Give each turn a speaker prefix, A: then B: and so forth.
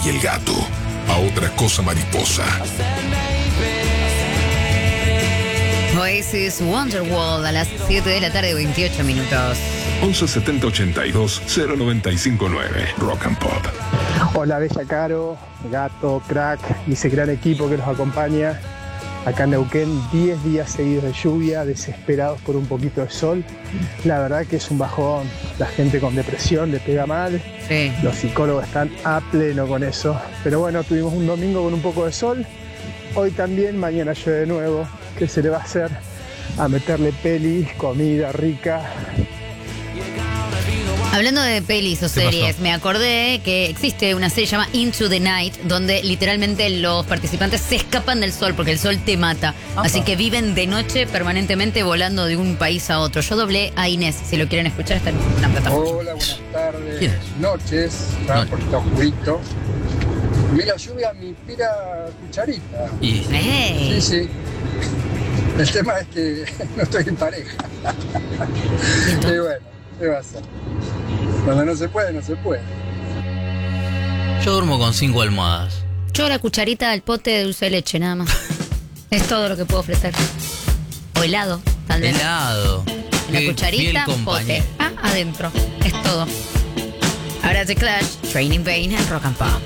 A: y el gato a otra cosa mariposa.
B: Oasis Wonderwall a las 7 de la tarde, 28 minutos.
A: 11 70 82 0959. Rock and Pop.
C: Hola, Bella Caro, Gato, Crack y ese gran equipo que nos acompaña. Acá en Neuquén, 10 días seguidos de lluvia, desesperados por un poquito de sol. La verdad que es un bajón. La gente con depresión le pega mal.
B: Sí.
C: Los psicólogos están a pleno con eso. Pero bueno, tuvimos un domingo con un poco de sol. Hoy también, mañana llueve de nuevo. ¿Qué se le va a hacer? A meterle pelis, comida rica.
B: Hablando de pelis o series, me acordé que existe una serie llamada Into the Night, donde literalmente los participantes se escapan del sol porque el sol te mata. Así que viven de noche permanentemente volando de un país a otro. Yo doblé a Inés, si lo quieren escuchar, está en una plataforma.
D: Hola, buenas tardes, noches, está un poquito oscurito. A mí la lluvia me inspira cucharita.
B: ¡Ey!
D: Sí. El tema es que no estoy en pareja. Y bueno, ¿qué va a hacer? Cuando no se puede, no se puede.
E: Yo duermo con 5 almohadas.
B: Yo la cucharita del pote de dulce de leche, nada más. Es todo lo que puedo ofrecer. O helado, tal vez.
E: Helado.
B: La
E: Qué
B: cucharita,
E: fiel
B: pote.
E: compañero.
B: Adentro. Es todo. Ahora The Clash, Training Pain en Rock and Pop.